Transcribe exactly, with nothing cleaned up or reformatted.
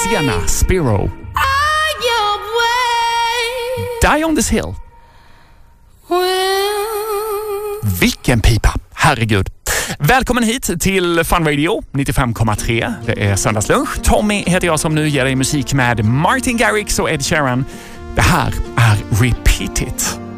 Sienna Spiro. Die on this hill. Vilken pipa, herregud. Välkommen hit till Fun Radio nittiofem komma tre. Det är söndagslunch. Tommy heter jag som nu ger dig musik med Martin Garrix och Ed Sheeran. Det här är Repeat It.